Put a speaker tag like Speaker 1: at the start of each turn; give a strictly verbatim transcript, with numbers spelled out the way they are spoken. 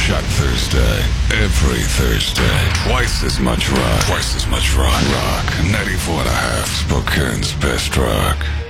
Speaker 1: Shot Thursday. Every Thursday. Twice as much rock. Twice as much rock. Rock. ninety-four and a half. Spokane's best rock.